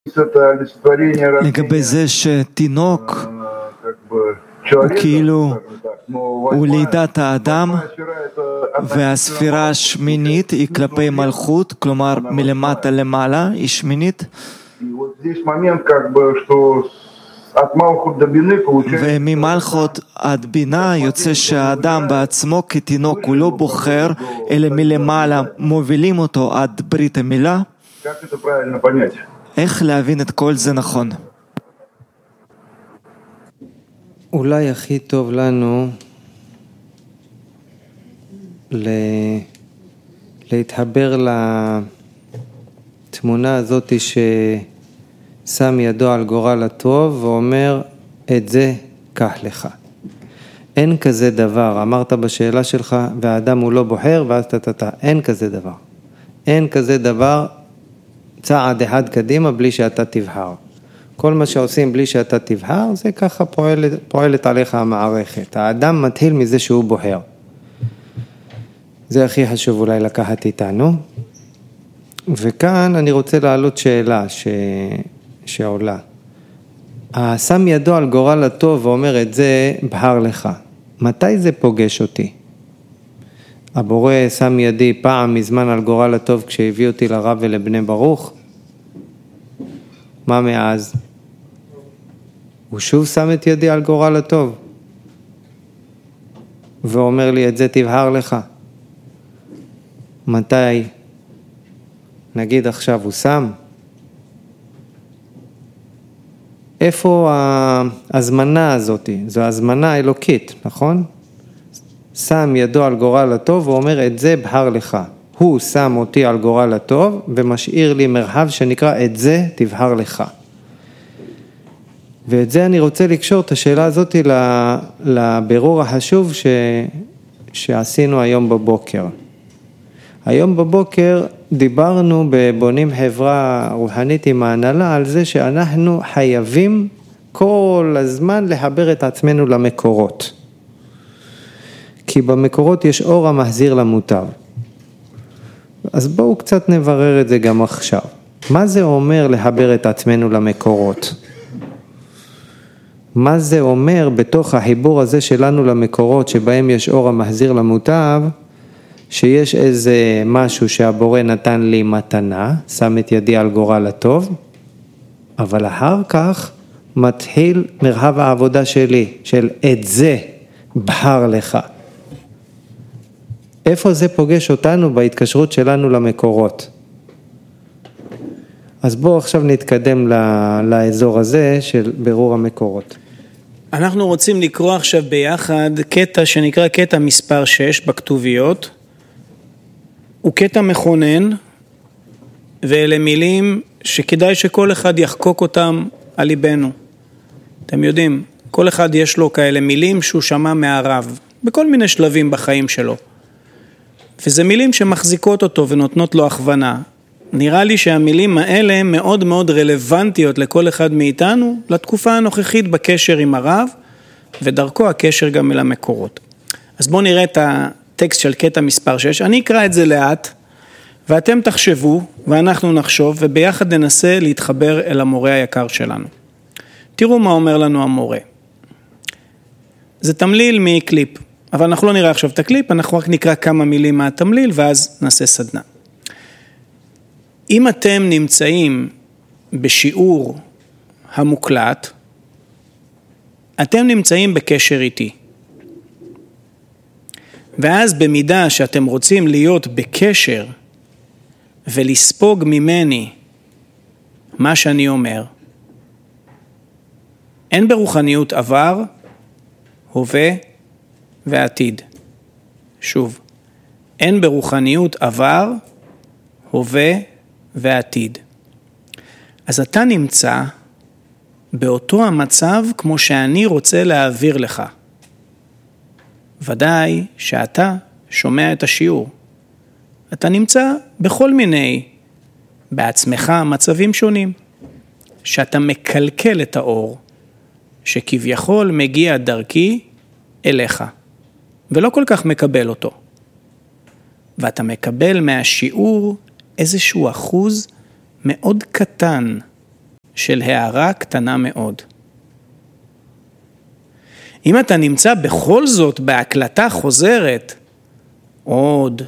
לגבי זה שתינוק הוא כאילו הוא לידת האדם והספירה השמינית היא כלפי מלכות, כלומר מלמטה למעלה היא שמינית, וממלכות עד בינה יוצא שהאדם בעצמו כתינוק הוא לא בוחר אלא מלמעלה מובילים אותו עד ברית המילה. איך להבין את כל זה נכון? אולי הכי טוב לנו להתחבר לתמונה הזאת ששם ידו על גורל הטוב ואומר את זה קח לך. אין כזה דבר, אמרת בשאלה שלך והאדם הוא לא בוחר ואז אין כזה דבר. אין כזה דבר צעד אחד קדימה בלי שאתה תבחר. כל מה שעושים בלי שאתה תבחר, זה ככה פועלת עליך המערכת. האדם מתחיל מזה שהוא בוחר. זה הכי חשוב אולי לקחת איתנו. וכאן אני רוצה להעלות שאלה שעולה. שם ידו על גורל הטוב ואומר את זה בחר לך. מתי זה פוגש אותי? הבורא שם ידי פעם מזמן על גורל הטוב כשהביא אותי לרב ולבני ברוך. מה מאז? הוא שוב שם את ידי על גורל הטוב ואומר לי את זה תבחר לך. מתי? נגיד עכשיו הוא שם. איפה ההזמנה הזאת? זו הזמנה אלוקית, נכון? שם ידו על גורל הטוב ואומר את זה בחר לך. הוא שם אותי על גורל הטוב ומשאיר לי מרחב שנקרא את זה תבחר לך. ואת זה אני רוצה לקשור את השאלה הזאת לבירור החשוב שעשינו היום בבוקר. היום בבוקר דיברנו בבונים חברה רוחנית עם ההנהלה על זה שאנחנו חייבים כל הזמן לחבר את עצמנו למקורות. כי במקורות יש אור המחזיר למוטב. אז בואו קצת נברר את זה גם עכשיו. מה זה אומר לחבר את עצמנו למקורות? מה זה אומר בתוך החיבור הזה שלנו למקורות שבהם יש אור המחזיר למוטב, שיש איזה משהו שהבורא נתן לי מתנה, שם את ידי על גורל הטוב, אבל אחר כך מתחיל מרחב העבודה שלי, של את זה בחר לך. איפה זה פוגש אותנו בהתקשרות שלנו למקורות? אז בואו עכשיו נתקדם לאזור הזה של בירור המקורות. אנחנו רוצים לקרוא עכשיו ביחד קטע שנקרא קטע מספר 6 בכתוביות. הוא קטע מכונן, ואלה מילים שכדאי שכל אחד יחקוק אותם על ליבנו. אתם יודעים, כל אחד יש לו כאלה מילים שהוא שמע מהרב, בכל מיני שלבים בחיים שלו. וזה מילים שמחזיקות אותו ונותנות לו הכוונה. נראה לי שהמילים האלה מאוד מאוד רלוונטיות לכל אחד מאיתנו, לתקופה הנוכחית בקשר עם הרב, ודרכו הקשר גם אל המקורות. אז בואו נראה את הטקסט של קטע מספר 6, אני אקרא את זה לאט, ואתם תחשבו, ואנחנו נחשוב, וביחד ננסה להתחבר אל המורה היקר שלנו. תראו מה אומר לנו המורה. זה תמליל מקליפ, אבל אנחנו לא נראה עכשיו את הקליפ, אנחנו רק נקרא כמה מילים מהתמליל, ואז נעשה סדנה. אם אתם נמצאים בשיעור המוקלט, אתם נמצאים בקשר איתי. ואז במידה שאתם רוצים להיות בקשר ולספוג ממני מה שאני אומר, אין ברוחניות עבר, הווה ועתיד. שוב, אין ברוחניות עבר, הווה ועתיד. אז אתה נמצא באותו המצב כמו שאני רוצה להעביר לך. ודאי שאתה שומע את השיעור. אתה נמצא בכל מיני, בעצמך מצבים שונים, שאתה מקלקל את האור, שכביכול מגיע דרכי אליך, ולא כל כך מקבל אותו. ואתה מקבל מהשיעור איזשהו אחוז מאוד קטן של הערה קטנה מאוד. אם אתה נמצא בכל זאת בהקלטה חוזרת, עוד,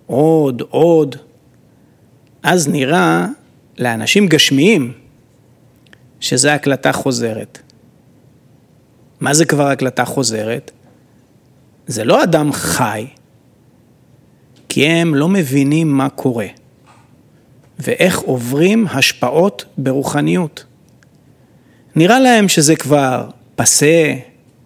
אז נראה לאנשים גשמיים שזה הקלטה חוזרת. מה זה כבר הקלטה חוזרת? זה לא אדם חי, כי הם לא מבינים מה קורה, ואיך עוברים השפעות ברוחניות. נראה להם שזה כבר פסה,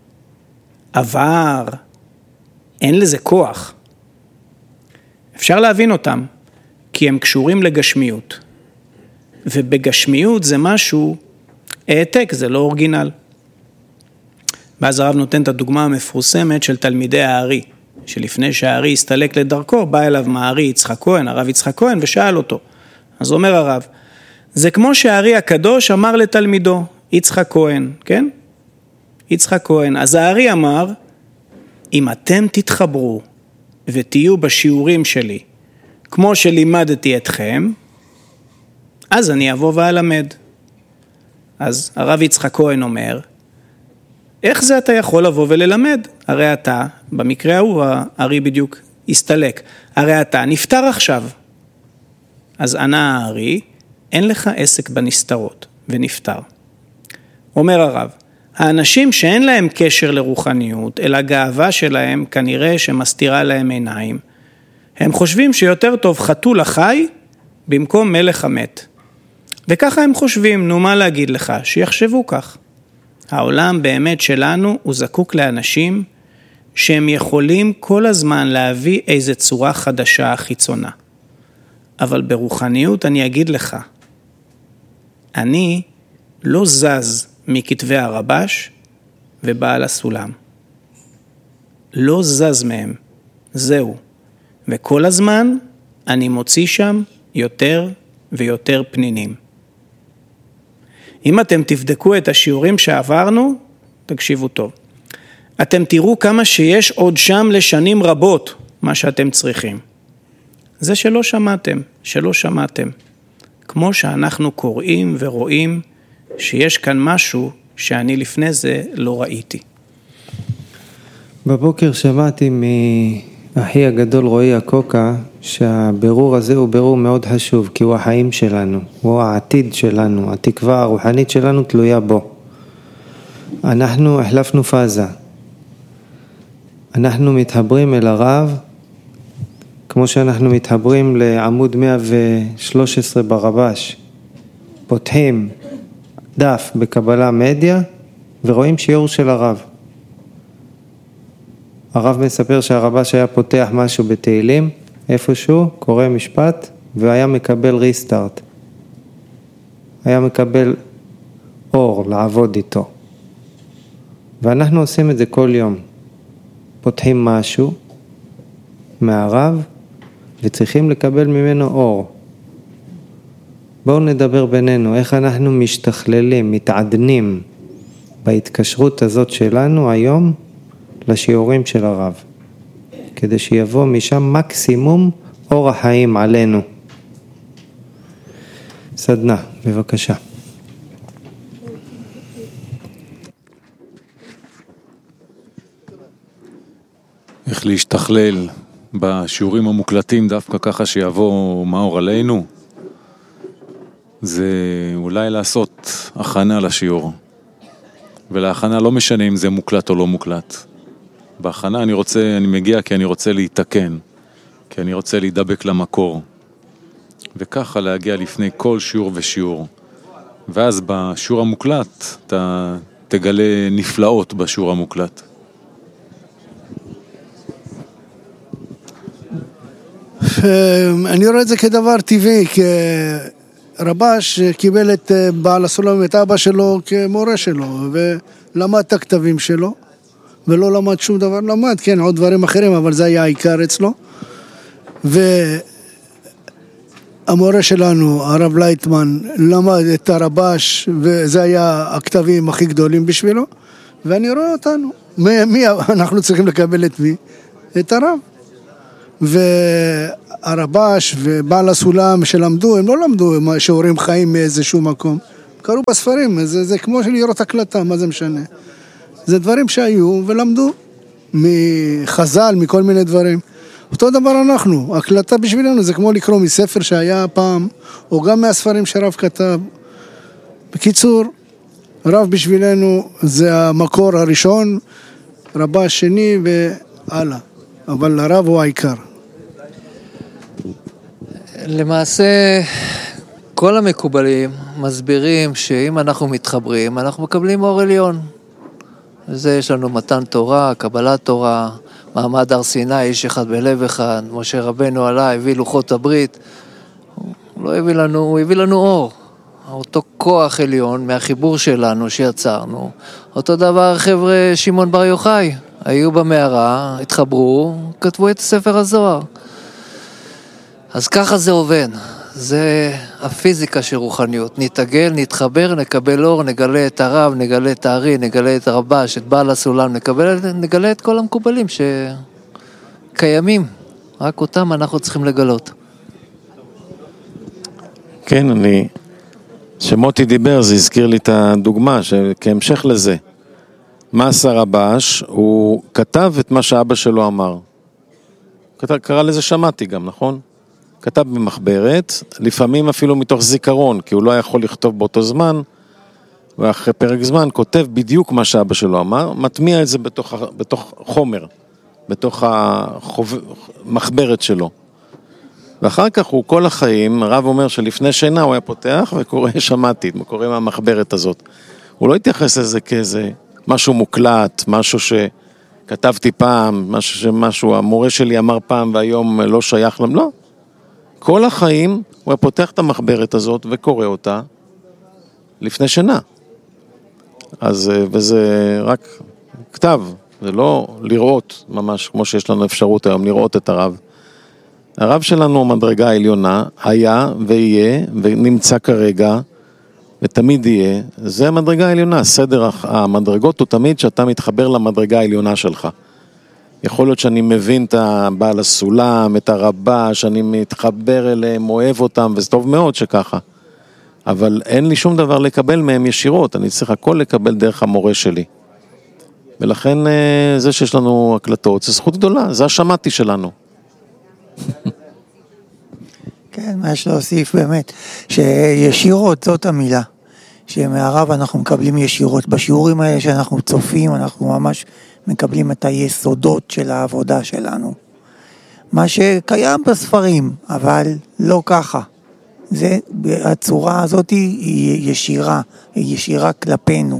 עבר, אין לזה כוח. אפשר להבין אותם, כי הם קשורים לגשמיות. ובגשמיות זה משהו, העתק, זה לא אורגינל. ואז הרב נותן את הדוגמה המפורסמת של תלמידי הארי, שלפני שהארי הסתלק לדרכו, בא אליו מהארי יצחק כהן, הרב יצחק כהן, ושאל אותו. אז אומר הרב, זה כמו שהארי הקדוש אמר לתלמידו, יצחק כהן, כן? יצחק כהן. אז הארי אמר, אם אתם תתחברו ותהיו בשיעורים שלי, כמו שלימדתי אתכם, אז אני אבוא ואלמד. אז הרב יצחק כהן אומר, איך זה אתה יכול לבוא וללמד? הרי אתה, במקרה ההוא, הארי בדיוק הסתלק, הרי אתה נפטר עכשיו. אז ענה הארי, אין לך עסק בנסתרות, ונפטר. אומר הרב, האנשים שאין להם קשר לרוחניות, אלא גאווה שלהם כנראה שמסתירה להם עיניים, הם חושבים שיותר טוב חתול החי במקום מלך המת. וככה הם חושבים, נו מה להגיד לך, שיחשבו כך. העולם באמת שלנו הוא זקוק לאנשים שהם יכולים כל הזמן להביא איזו צורה חדשה חיצונה. אבל ברוחניות אני אגיד לך, אני לא זז מכתבי הרבש ובעל הסולם. לא זז מהם, זהו. וכל הזמן אני מוציא שם יותר ויותר פנינים. אם אתם תבדקו את השיעורים שעברנו, תקשיבו טוב. אתם תראו כמה שיש עוד שם לשנים רבות מה שאתם צריכים. זה שלא שמעתם. כמו שאנחנו קוראים ורואים שיש כאן משהו שאני לפני זה לא ראיתי. בבוקר שמעתי מאחי הגדול רועי הקוקה שהבירור הזה הוא בירור מאוד חשוב, כי הוא החיים שלנו, הוא העתיד שלנו, התקווה הרוחנית שלנו תלויה בו. אנחנו החלפנו פאזה. אנחנו מתחברים אל הרב, כמו שאנחנו מתחברים לעמוד 113 ברבש. פותחים דף בקבלה מדיה ורואים שיעור של הרב. הרב מספר שהרבש היה פותח משהו בתהילים, איפשהו, קורא משפט, והיה מקבל ריסטארט. היה מקבל אור לעבוד איתו. ואנחנו עושים את זה כל יום. פותחים משהו מהרב, וצריכים לקבל ממנו אור. בואו נדבר בינינו, איך אנחנו משתכללים, מתעדנים בהתקשרות הזאת שלנו היום לשיעורים של הרב. כדי שיבוא משם מקסימום אור החיים עלינו. סדנה, בבקשה. איך להשתכלל בשיעורים המוקלטים דווקא ככה שיבוא מאור עלינו? זה אולי לעשות הכנה לשיעור. ולהכנה לא משנה אם זה מוקלט או לא מוקלט. בהכנה אני מגיע כי אני רוצה להתקן, כי אני רוצה להידבק למקור. וככה להגיע לפני כל שיעור ושיעור. ואז בשיעור המוקלט אתה תגלה נפלאות בשיעור המוקלט. אני רואה את זה כדבר טבעי, כרבש קיבל את בעל הסולם, את אבא שלו כמורה שלו, ולמד את הכתבים שלו, ולא למד שום דבר, למד, כן, עוד דברים אחרים, אבל זה היה העיקר אצלו. והמורה שלנו, הרב לייטמן, למד את הרבש, וזה היה הכתבים הכי גדולים בשבילו, ואני רואה אותנו, מי אנחנו צריכים לקבל את מי? את הרב. והרבש ובעל הסולם שלמדו, הם לא למדו שיעורים חיים מאיזשהו מקום, קראו בספרים, זה כמו לראות הקלטה, מה זה משנה? זה דברים שהיו ולמדו מחז"ל, מכל מיני דברים. אותו דבר אנחנו, הקלטה בשבילנו זה כמו לקרוא מספר שהיה פעם, או גם מהספרים שרב כתב. בקיצור, רב בשבילנו זה המקור הראשון, רבה השני והלאה, אבל הרב הוא העיקר. למעשה, כל המקובלים מסבירים שאם אנחנו מתחברים, אנחנו מקבלים אור עליון. וזה יש לנו מתן תורה, קבלת תורה, מעמד הר סיני, איש אחד בלב אחד, משה רבנו עלה, הביא לוחות הברית, הוא הביא לנו אור, אותו כוח עליון מהחיבור שלנו שיצרנו. אותו דבר חבר'ה שמעון בר יוחאי, היו במערה, התחברו, כתבו את ספר הזוהר. אז ככה זה עובד, זה הפיזיקה של רוחניות, נתעגל, נתחבר, נקבל אור, נגלה את הרב, נגלה את הארי, נגלה את הרבש, את בעל הסולם, נגלה את כל המקובלים שקיימים, רק אותם אנחנו צריכים לגלות. כן, שמוטי דיבר, זה הזכיר לי את הדוגמה, כהמשך לזה. מה עשה רבש? הוא כתב את מה שאבא שלו אמר. קרא לזה שמעתי גם, נכון? כתב במחברת, לפעמים אפילו מתוך זיכרון, כי הוא לא יכול לכתוב באותו זמן, ואחרי פרק זמן כותב בדיוק מה שאבא שלו אמר, מטמיע את זה בתוך חומר, בתוך המחברת שלו. ואחר כך הוא כל החיים, הרב אומר שלפני שינה הוא היה פותח וקורא שמעתי, קורא מהמחברת הזאת. הוא לא התייחס לזה כאיזה משהו מוקלט, משהו שכתבתי פעם, משהו המורה שלי אמר פעם והיום לא שייך להם, לא. כל החיים הוא היה פותח את המחברת הזאת וקורא אותה לפני שינה. אז, וזה רק כתב, זה לא לראות ממש כמו שיש לנו אפשרות היום, לראות את הרב. הרב שלנו מדרגה העליונה, היה ויהיה ונמצא כרגע ותמיד יהיה, זה המדרגה העליונה, סדר המדרגות הוא תמיד שאתה מתחבר למדרגה העליונה שלך. יכול להיות שאני מבין את בעל הסולם, את הרבה, שאני מתחבר אליהם, אוהב אותם, וזה טוב מאוד שככה. אבל אין לי שום דבר לקבל מהם ישירות, אני צריך הכל לקבל דרך המורה שלי. ולכן זה שיש לנו הקלטות, זה זכות גדולה, זה השמעתי שלנו. כן, מה יש להוסיף באמת, שישירות זאת המילה, שמהרב אנחנו מקבלים ישירות, בשיעורים האלה שאנחנו צופים, אנחנו ממש מקבלים את היסודות של העבודה שלנו. מה שקיים בספרים, אבל לא ככה. הצורה הזאת היא ישירה כלפינו.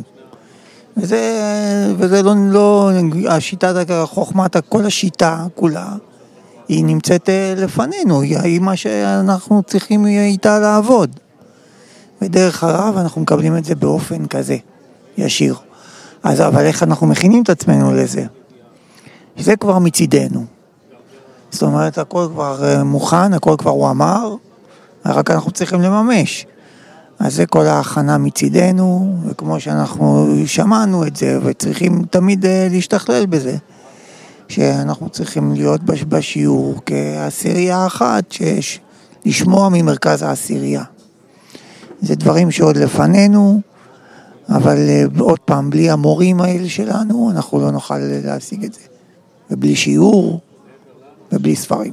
וזה לא השיטת החוכמת, כל השיטה כולה, היא נמצאת לפנינו, היא מה שאנחנו צריכים איתה לעבוד. ודרך הרב אנחנו מקבלים את זה באופן כזה, ישיר. אז אבל איך אנחנו מכינים את עצמנו לזה? זה כבר מצידנו. זאת אומרת, הכל כבר מוכן, הכל כבר הוא אמר, רק אנחנו צריכים לממש. אז זה כל ההכנה מצידנו, וכמו שאנחנו שמענו את זה, וצריכים תמיד להשתכלל בזה, שאנחנו צריכים להיות בשיעור כעשירייה אחת, לשמוע ממרכז העשירייה. זה דברים שעוד לפנינו, אבל עוד פעם, בלי המורים האלה שלנו, אנחנו לא נוכל להשיג את זה. ובלי שיעור, ובלי ספרים.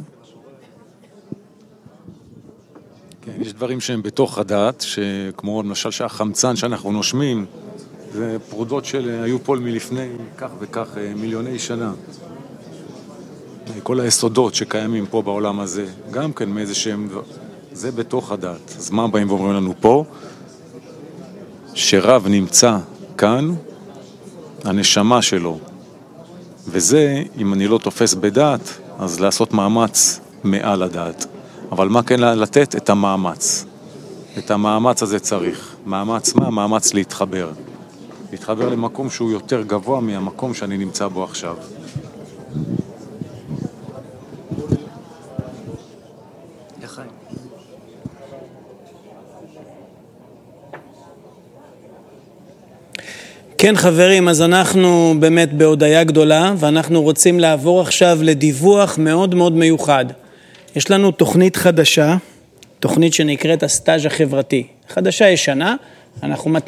כן, יש דברים שהם בתוך הדעת, שכמו למשל שהחמצן שאנחנו נושמים, זה פרודות שהיו פה מלפני כך וכך מיליוני שנה. כל היסודות שקיימים פה בעולם הזה, גם כן מאיזה שהם, זה בתוך הדעת. אז מה באים ואומרים לנו פה? שרב נמצא כאן, הנשמה שלו. וזה, אם אני לא תופס בדעת, אז לעשות מאמץ מעל הדעת. אבל מה כן לתת? את המאמץ. את המאמץ הזה צריך. מאמץ מה? מאמץ להתחבר. להתחבר למקום שהוא יותר גבוה מהמקום שאני נמצא בו עכשיו. כן חברים, אז אנחנו באמת בהודעה גדולה, ואנחנו רוצים לעבור עכשיו לדיווח מאוד מאוד מיוחד. יש לנו תוכנית חדשה, תוכנית שנקראת הסטאז' החברתי. חדשה ישנה, אנחנו